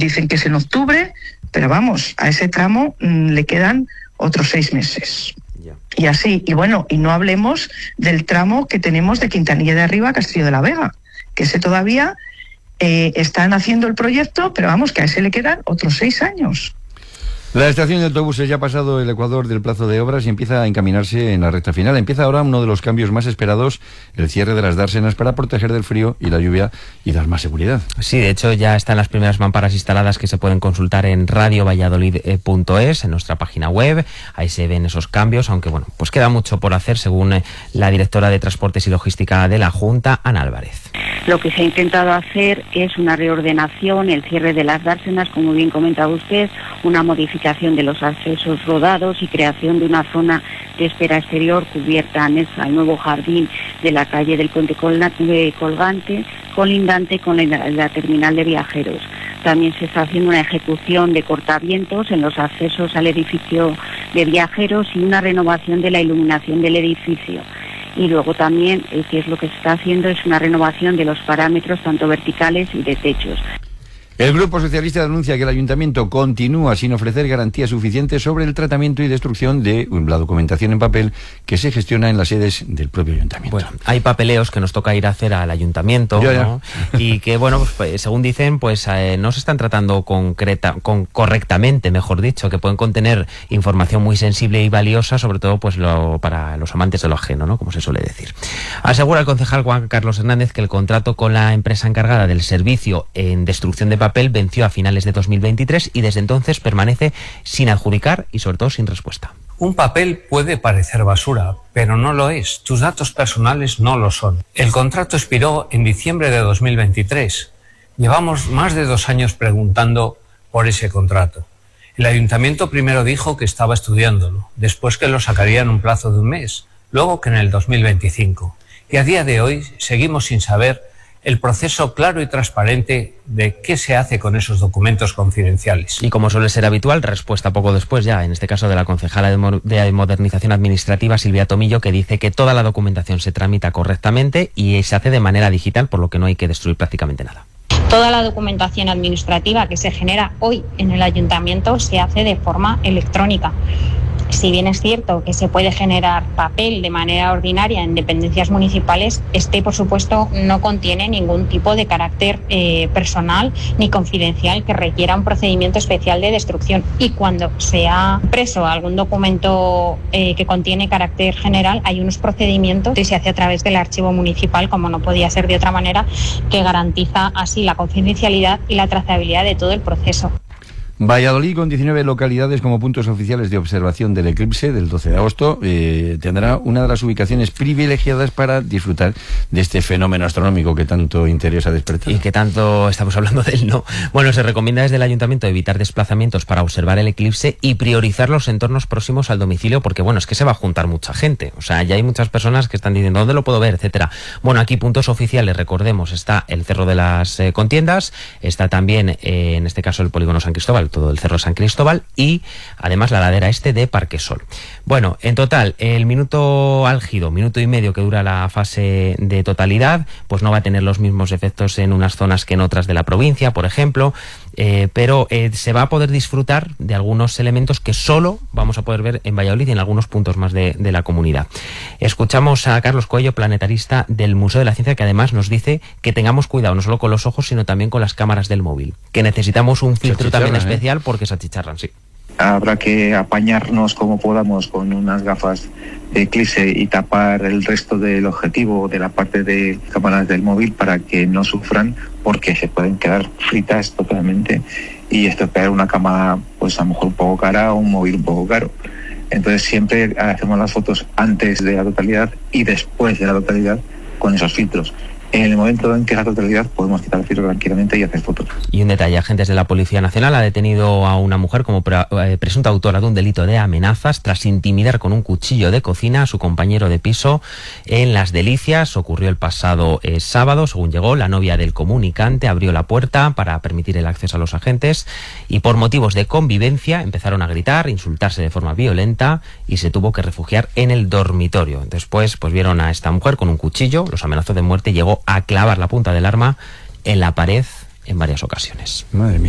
dicen que es en octubre, pero vamos, a ese tramo le quedan otros 6 meses. Y así, y bueno, y no hablemos del tramo que tenemos de Quintanilla de Arriba a Castillo de la Vega, que ese todavía están haciendo el proyecto, pero vamos, que a ese le quedan otros 6 años. La estación de autobuses ya ha pasado el ecuador del plazo de obras y empieza a encaminarse en la recta final. Empieza ahora uno de los cambios más esperados, el cierre de las dársenas para proteger del frío y la lluvia y dar más seguridad. Sí, de hecho ya están las primeras mamparas instaladas que se pueden consultar en radiovalladolid.es, en nuestra página web. Ahí se ven esos cambios, aunque bueno, pues queda mucho por hacer, según la directora de Transportes y Logística de la Junta, Ana Álvarez. Lo que se ha intentado hacer es una reordenación, el cierre de las dársenas, como bien comentaba usted, una modificación de los accesos rodados y creación de una zona de espera exterior cubierta anexa al nuevo jardín de la calle del Puente Colgante, colindante con la terminal de viajeros. También se está haciendo una ejecución de cortavientos en los accesos al edificio de viajeros y una renovación de la iluminación del edificio. Y luego también, que es lo que se está haciendo, es una renovación de los parámetros tanto verticales y de techos. El Grupo Socialista denuncia que el Ayuntamiento continúa sin ofrecer garantías suficientes sobre el tratamiento y destrucción de la documentación en papel que se gestiona en las sedes del propio Ayuntamiento. Bueno, hay papeleos que nos toca ir a hacer al Ayuntamiento, ¿no? Y que, bueno, pues, según dicen, pues no se están tratando correctamente, mejor dicho, que pueden contener información muy sensible y valiosa, sobre todo pues para los amantes de lo ajeno, ¿no? Como se suele decir. Asegura el concejal Juan Carlos Hernández que el contrato con la empresa encargada del servicio en destrucción de papel venció a finales de 2023 y desde entonces permanece sin adjudicar y sobre todo sin respuesta. Un papel puede parecer basura, pero no lo es. Tus datos personales no lo son. El contrato expiró en diciembre de 2023. Llevamos más de 2 años preguntando por ese contrato. El ayuntamiento primero dijo que estaba estudiándolo, después que lo sacaría en un plazo de 1 mes, luego que en el 2025. Y a día de hoy seguimos sin saber el proceso claro y transparente de qué se hace con esos documentos confidenciales. Y como suele ser habitual, respuesta poco después ya, en este caso de la concejala de Modernización Administrativa, Silvia Tomillo, que dice que toda la documentación se tramita correctamente y se hace de manera digital, por lo que no hay que destruir prácticamente nada. Toda la documentación administrativa que se genera hoy en el ayuntamiento se hace de forma electrónica. Si bien es cierto que se puede generar papel de manera ordinaria en dependencias municipales, por supuesto no contiene ningún tipo de carácter personal ni confidencial que requiera un procedimiento especial de destrucción. Y cuando se ha impreso algún documento que contiene carácter general, hay unos procedimientos que se hace a través del archivo municipal, como no podía ser de otra manera, que garantiza así la confidencialidad y la trazabilidad de todo el proceso. Valladolid, con 19 localidades como puntos oficiales de observación del eclipse del 12 de agosto, tendrá una de las ubicaciones privilegiadas para disfrutar de este fenómeno astronómico que tanto interés ha despertado. Y que tanto estamos hablando de él, ¿no? Bueno, se recomienda desde el Ayuntamiento evitar desplazamientos para observar el eclipse y priorizar los entornos próximos al domicilio, porque bueno, es que se va a juntar mucha gente. O sea, ya hay muchas personas que están diciendo ¿dónde lo puedo ver?, etcétera. Bueno, aquí puntos oficiales, recordemos, está el Cerro de las Contiendas, está también, en este caso, el Polígono San Cristóbal, todo el Cerro San Cristóbal y además la ladera este de Parquesol. Bueno, en total, el minuto álgido, minuto y medio que dura la fase de totalidad, pues no va a tener los mismos efectos en unas zonas que en otras de la provincia, por ejemplo, pero se va a poder disfrutar de algunos elementos que solo vamos a poder ver en Valladolid y en algunos puntos más de la comunidad. Escuchamos a Carlos Coello, planetarista del Museo de la Ciencia, que además nos dice que tengamos cuidado no solo con los ojos, sino también con las cámaras del móvil, que necesitamos un filtro también especial porque se achicharran, sí. Habrá que apañarnos como podamos con unas gafas de eclipse y tapar el resto del objetivo de la parte de cámaras del móvil para que no sufran, porque se pueden quedar fritas totalmente y estropear una cámara pues a lo mejor un poco cara o un móvil un poco caro. Entonces siempre hacemos las fotos antes de la totalidad y después de la totalidad con esos filtros. En el momento en que la totalidad podemos quitar el filtro tranquilamente y hacer fotos. Y un detalle, agentes de la Policía Nacional ha detenido a una mujer como presunta autora de un delito de amenazas tras intimidar con un cuchillo de cocina a su compañero de piso en Las Delicias. Ocurrió el pasado sábado, según llegó, la novia del comunicante abrió la puerta para permitir el acceso a los agentes y por motivos de convivencia empezaron a gritar, insultarse de forma violenta y se tuvo que refugiar en el dormitorio. Después pues vieron a esta mujer con un cuchillo, los amenazó de muerte y llegó a clavar la punta del arma en la pared en varias ocasiones. Madre mía.